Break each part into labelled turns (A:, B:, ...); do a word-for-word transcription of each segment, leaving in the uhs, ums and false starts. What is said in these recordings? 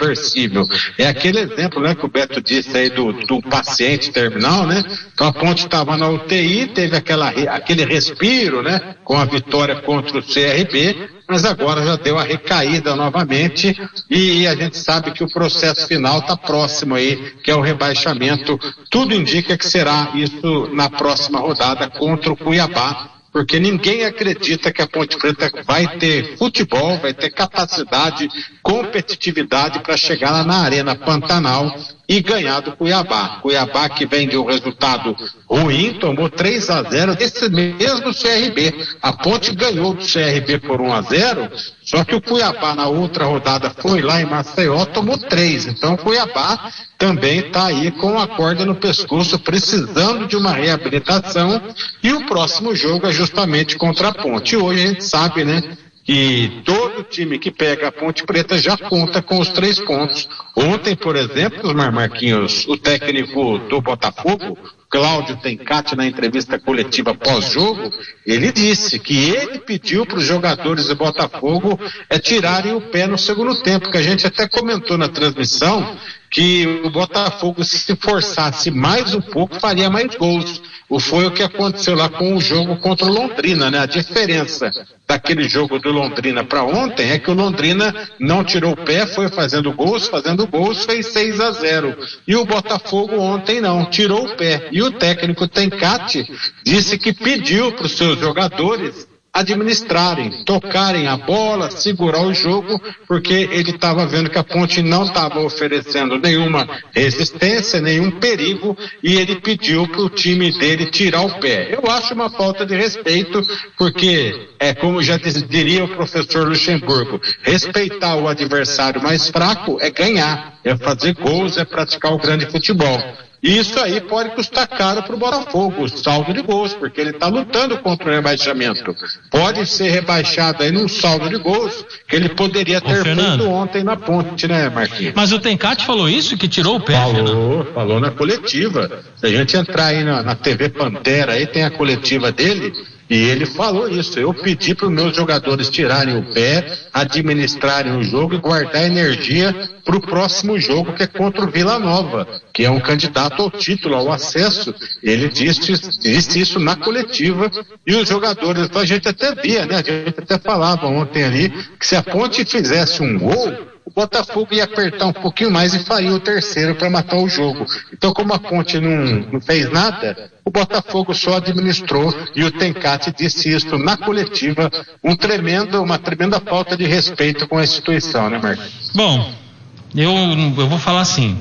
A: irreversível. É aquele exemplo, né, que o Beto disse aí do, do paciente terminal, né? Então a Ponte estava na U T I, teve aquela, aquele respiro, né, com a vitória contra o C R B, mas agora já deu a recaída novamente e a gente sabe que o processo final está próximo aí, que é o rebaixamento. Tudo indica que será isso na próxima rodada contra o Cuiabá, porque ninguém acredita que a Ponte Preta vai ter futebol, vai ter capacidade, competitividade para chegar lá na Arena Pantanal e ganhar do Cuiabá. Cuiabá que vem de um resultado ruim, tomou três a zero desse mesmo C R B. A Ponte ganhou do C R B por um a zero, só que o Cuiabá na outra rodada foi lá em Maceió, tomou três. Então o Cuiabá também está aí com a corda no pescoço, precisando de uma reabilitação, e o próximo jogo é justamente contra a Ponte. E hoje a gente sabe, né, que todo time que pega a Ponte Preta já conta com os três pontos. Ontem, por exemplo, Marquinhos, o técnico do Botafogo, Cláudio Tencati, na entrevista coletiva pós-jogo, ele disse que ele pediu para os jogadores do Botafogo é, tirarem o pé no segundo tempo, que a gente até comentou na transmissão que o Botafogo, se forçasse mais um pouco, faria mais gols. O foi o que aconteceu lá com o jogo contra o Londrina, né? A diferença daquele jogo do Londrina para ontem é que o Londrina não tirou o pé, foi fazendo gols, fazendo gols, fez seis a zero. E o Botafogo ontem não, tirou o pé. E o técnico Tencati disse que pediu para os seus jogadores administrarem, tocarem a bola, segurar o jogo, porque ele estava vendo que a Ponte não estava oferecendo nenhuma resistência, nenhum perigo, e ele pediu para o time dele tirar o pé. Eu acho uma falta de respeito, porque é como já diria o professor Luxemburgo, respeitar o adversário mais fraco é ganhar, é fazer gols, é praticar o grande futebol. E isso aí pode custar caro para o Botafogo, o saldo de gols, porque ele está lutando contra o rebaixamento. Pode ser rebaixado aí num saldo de gols que ele poderia ter feito ontem na Ponte, né, Marquinhos?
B: Mas o Tencati falou isso, que tirou o pé,
A: Falou,
B: Fernando.
A: falou na coletiva. Se a gente entrar aí na, na T V Pantera, aí tem a coletiva dele, e ele falou isso. Eu pedi para os meus jogadores tirarem o pé, administrarem o jogo e guardar energia para o próximo jogo, que é contra o Vila Nova, que é um candidato ao título, ao acesso. Ele disse, disse isso na coletiva, e os jogadores, então a gente até via, né? A gente até falava ontem ali que se a Ponte fizesse um gol, o Botafogo ia apertar um pouquinho mais e faria o terceiro para matar o jogo. Então, como a Ponte não, não fez nada, o Botafogo só administrou, e o Tencati disse isso na coletiva, um tremendo, uma tremenda falta de respeito com a instituição, né, Marcos?
B: Bom, eu, eu vou falar assim,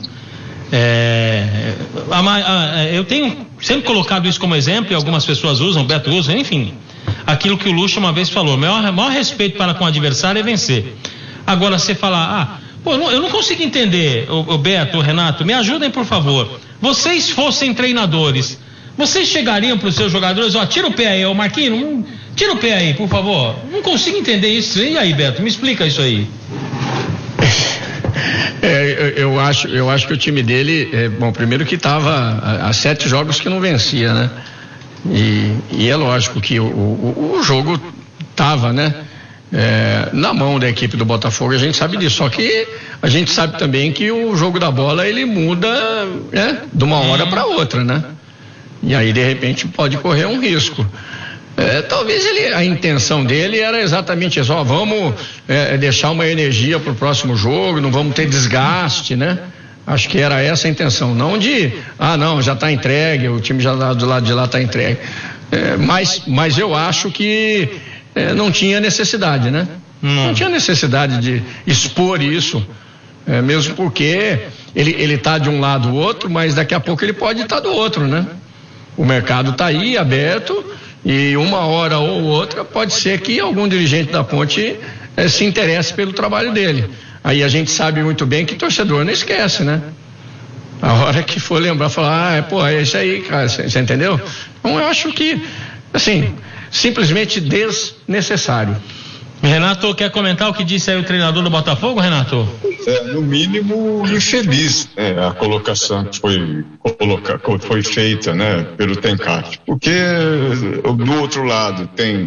B: é, a, a, eu tenho sempre colocado isso como exemplo, e algumas pessoas usam, o Beto usa, enfim, aquilo que o Lucha uma vez falou, maior, maior respeito para com o adversário é vencer. Agora, você falar, ah, pô, eu não, eu não consigo entender, o, o Beto, o Renato, me ajudem, por favor. Vocês fossem treinadores, vocês chegariam para os seus jogadores, ó, tira o pé aí, ô Marquinhos, não, tira o pé aí, por favor. Não consigo entender isso. E aí, Beto, me explica isso aí.
C: É, eu, eu, acho, eu acho que o time dele, é, bom, primeiro que estava há sete jogos que não vencia, né? E, e é lógico que o, o, o jogo estava, né? É, na mão da equipe do Botafogo, a gente sabe disso, só que a gente sabe também que o jogo da bola ele muda, né, de uma hora para outra, né? E aí de repente pode correr um risco. É, talvez ele, a intenção dele era exatamente isso, ó, vamos é, deixar uma energia para o próximo jogo, não vamos ter desgaste, né? Acho que era essa a intenção, não de, ah não, já está entregue, o time já do lado de lá está entregue. É, mas, mas eu acho que É, não tinha necessidade, né? Hum. Não tinha necessidade de expor isso, é, mesmo porque ele ele tá de um lado ou outro, mas daqui a pouco ele pode estar tá do outro, né? O mercado está aí aberto e uma hora ou outra pode ser que algum dirigente da Ponte é, se interesse pelo trabalho dele. Aí a gente sabe muito bem que torcedor não esquece, né? A hora que for lembrar, falar, ah, é, pô, é isso aí, cara, você entendeu? Então eu acho que, assim, simplesmente desnecessário.
B: Renato, quer comentar o que disse aí o treinador do Botafogo, Renato?
D: É, no mínimo infeliz, né, a colocação que foi, coloca, foi feita, né, pelo Tencati, porque do outro lado tem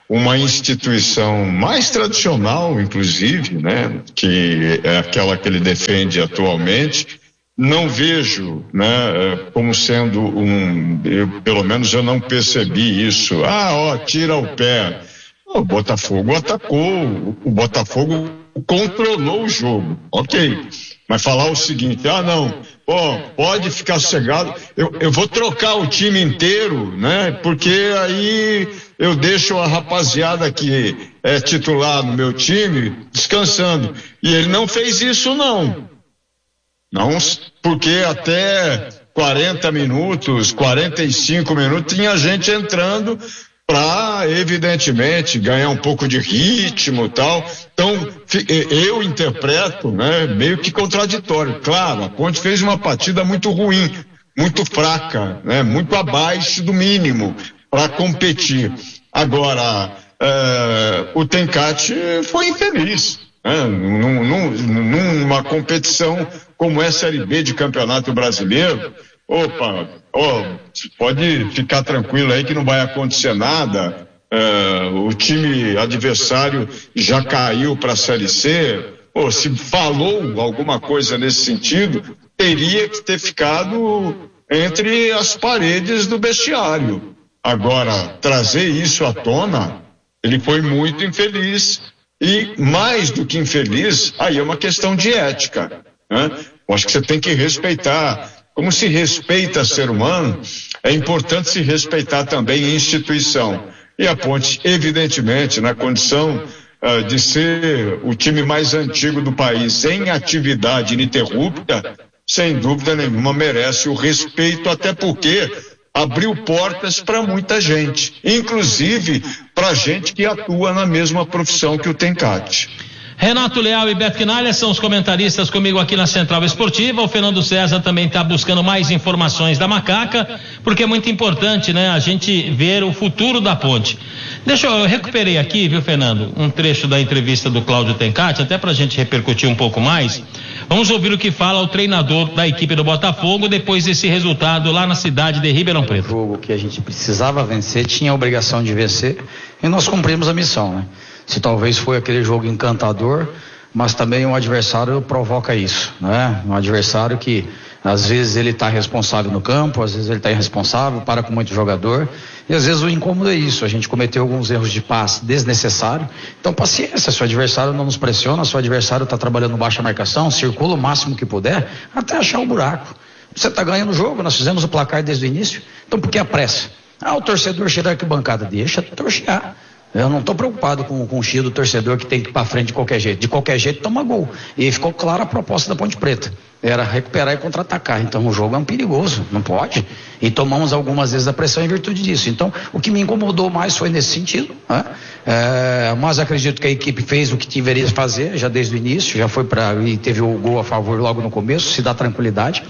D: uma instituição mais tradicional, inclusive, né, que é aquela que ele defende atualmente. Não vejo, né, como sendo um, eu, pelo menos eu não percebi isso. Ah, ó, tira o pé. O Botafogo atacou, o Botafogo controlou o jogo, ok. Mas falar o seguinte, ah não, ó, pode ficar sossegado, eu, eu vou trocar o time inteiro, né, porque aí eu deixo a rapaziada que é titular no meu time descansando. E ele não fez isso não. Não, porque até quarenta minutos, quarenta e cinco minutos tinha gente entrando para, evidentemente, ganhar um pouco de ritmo e tal. Então, eu interpreto, né, meio que contraditório. Claro, a Ponte fez uma partida muito ruim, muito fraca, né, muito abaixo do mínimo para competir. Agora, é, o Tencate foi infeliz, né, num, num, numa competição como é a Série B de Campeonato Brasileiro. Opa, ó, pode ficar tranquilo aí que não vai acontecer nada. É, o time adversário já caiu para a Série C. Pô, se falou alguma coisa nesse sentido, teria que ter ficado entre as paredes do vestiário. Agora, trazer isso à tona, ele foi muito infeliz. E mais do que infeliz, aí é uma questão de ética, né? Eu acho que você tem que respeitar. Como se respeita ser humano, é importante se respeitar também a instituição. E a Ponte, evidentemente, na condição uh, de ser o time mais antigo do país em atividade ininterrupta, sem dúvida nenhuma merece o respeito, até porque abriu portas para muita gente, inclusive para gente que atua na mesma profissão que o Tencate.
B: Renato Leal e Beto Quinalha são os comentaristas comigo aqui na Central Esportiva. O Fernando César também está buscando mais informações da Macaca, porque é muito importante, né, a gente ver o futuro da Ponte. Deixa eu, eu recuperei aqui, viu, Fernando, um trecho da entrevista do Cláudio Tencate, até pra gente repercutir um pouco mais. Vamos ouvir o que fala o treinador da equipe do Botafogo depois desse resultado lá na cidade de Ribeirão Preto.
E: O jogo que a gente precisava vencer, tinha a obrigação de vencer, e nós cumprimos a missão, né? Se talvez foi aquele jogo encantador, mas também um adversário provoca isso, né? Um adversário que às vezes ele está responsável no campo, às vezes ele está irresponsável, para com muito jogador, e às vezes o incômodo é isso, a gente cometeu alguns erros de passe desnecessário. Então paciência, se o adversário não nos pressiona, se o adversário está trabalhando baixa marcação, circula o máximo que puder, até achar um buraco. Você está ganhando o jogo, nós fizemos o placar desde o início, então por que a pressa? Ah, o torcedor cheira da arquibancada, deixa torchear. Eu não estou preocupado com, com o X do torcedor que tem que ir para frente de qualquer jeito. De qualquer jeito toma gol. E ficou clara a proposta da Ponte Preta. Era recuperar e contra-atacar. Então o jogo é um perigoso, não pode. E tomamos algumas vezes a pressão em virtude disso. Então o que me incomodou mais foi nesse sentido, né? É, mas acredito que a equipe fez o que deveria fazer já desde o início, já foi para e teve o gol a favor logo no começo, se dá tranquilidade.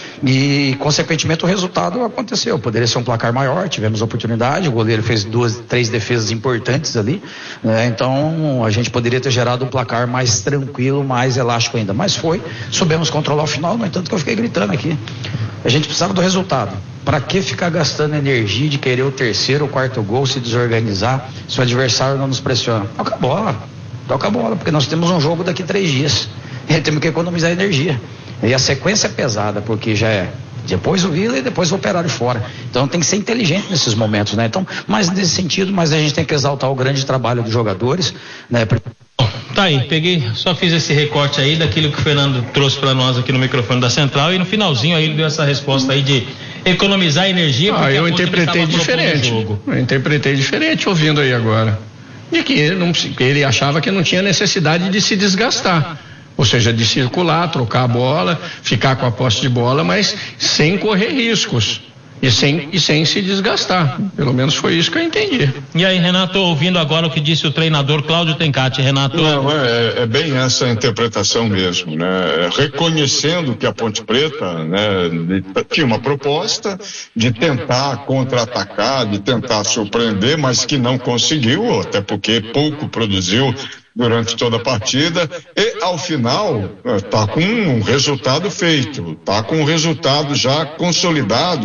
E: E, consequentemente, o resultado aconteceu. Poderia ser um placar maior, tivemos oportunidade, o goleiro fez duas, três defesas importantes ali, né? Então, a gente poderia ter gerado um placar mais tranquilo, mais elástico ainda. Mas foi, soubemos controlar o final, no entanto que eu fiquei gritando aqui. A gente precisava do resultado. Para que ficar gastando energia de querer o terceiro ou quarto gol, se desorganizar, se o adversário não nos pressiona? Toca a bola, toca a bola, porque nós temos um jogo daqui a três dias. E temos que economizar energia. E a sequência é pesada, porque já é depois o Vila e depois o Operário fora. Então tem que ser inteligente nesses momentos, né? Então, mas nesse sentido, mas a gente tem que exaltar o grande trabalho dos jogadores, né?
B: Tá aí, peguei, só fiz esse recorte aí daquilo que o Fernando trouxe para nós aqui no microfone da Central, e no finalzinho aí ele deu essa resposta aí de economizar energia.
C: Ah, eu interpretei diferente. Eu interpretei diferente ouvindo aí agora. De que ele, não, ele achava que não tinha necessidade de se desgastar. Ou seja, de circular, trocar a bola, ficar com a posse de bola, mas sem correr riscos e sem, e sem se desgastar. Pelo menos foi isso que eu entendi.
B: E aí, Renato, ouvindo agora o que disse o treinador Cláudio Tencate, Renato?
D: Não, é, é bem essa interpretação mesmo, né? Reconhecendo que a Ponte Preta, né, tinha uma proposta de tentar contra-atacar, de tentar surpreender, mas que não conseguiu, até porque pouco produziu durante toda a partida, e ao final está com um resultado feito, está com um resultado já consolidado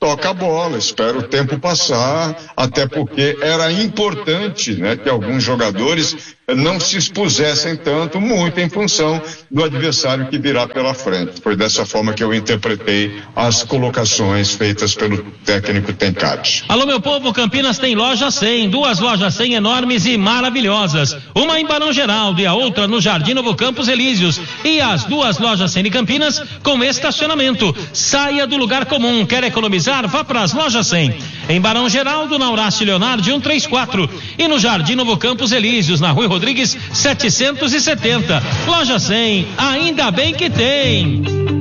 D: toca a bola, espera o tempo passar, até porque era importante, né, que alguns jogadores não se expusessem tanto, muito em função do adversário que virá pela frente. Foi dessa forma que eu interpretei as colocações feitas pelo técnico Tencati.
B: Alô, meu povo, Campinas tem loja cem, duas lojas cem enormes e maravilhosas, uma em Barão Geraldo e a outra no Jardim Novo Campos Elíseos, e as duas lojas cem de Campinas com estacionamento. Saia do lugar comum, quer economizar? Vá para as lojas cem, em Barão Geraldo, na Horácio Leonardo cento e trinta e quatro, e no Jardim Novo Campos Elíseos, na Rua Rodrigues setecentos e setenta. Loja cem, ainda bem que tem.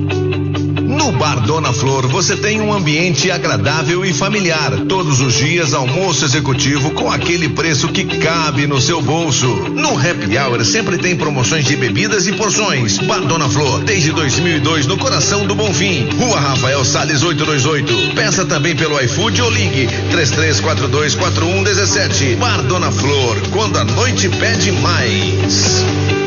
F: No Bar Dona Flor você tem um ambiente agradável e familiar. Todos os dias almoço executivo com aquele preço que cabe no seu bolso. No Happy Hour sempre tem promoções de bebidas e porções. Bar Dona Flor, desde dois mil e dois no coração do Bonfim. Rua Rafael Salles oitocentos e vinte e oito. Peça também pelo iFood ou ligue três três quatro dois quatro um um sete. Bar Dona Flor, quando a noite pede mais.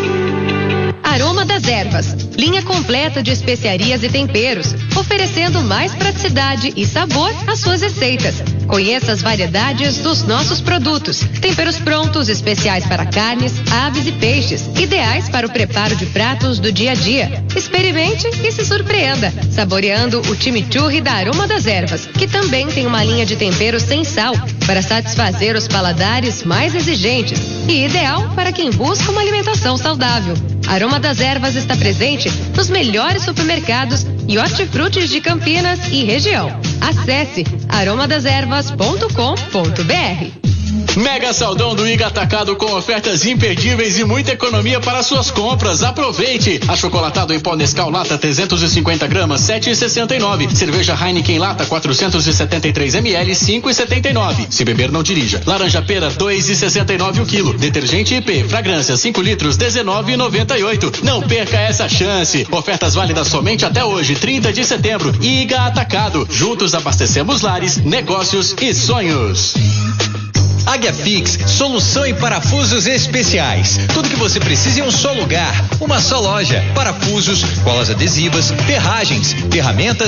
G: Aroma das Ervas, linha completa de especiarias e temperos, oferecendo mais praticidade e sabor às suas receitas. Conheça as variedades dos nossos produtos. Temperos prontos, especiais para carnes, aves e peixes, ideais para o preparo de pratos do dia a dia. Experimente e se surpreenda, saboreando o chimichurri da Aroma das Ervas, que também tem uma linha de temperos sem sal, para satisfazer os paladares mais exigentes e ideal para quem busca uma alimentação saudável. Aroma das Ervas está presente nos melhores supermercados e hortifrutis de Campinas e região. Acesse aroma das ervas ponto com ponto br.
H: Mega Saldão do Iga Atacado com ofertas imperdíveis e muita economia para suas compras. Aproveite! Achocolatado em pó Nescau lata trezentos e cinquenta gramas, sete reais e sessenta e nove centavos. Cerveja Heineken lata quatrocentos e setenta e três mililitros, cinco reais e setenta e nove centavos. Se beber, não dirija. Laranja pera, dois reais e sessenta e nove centavos o quilo. Detergente I P, fragrância cinco litros, dezenove reais e noventa e oito centavos. Não perca essa chance. Ofertas válidas somente até hoje, trinta de setembro. Iga Atacado. Juntos abastecemos lares, negócios e sonhos.
I: Águia Fix, solução em parafusos especiais. Tudo que você precisa em um só lugar, uma só loja. Parafusos, colas adesivas, ferragens, ferramentas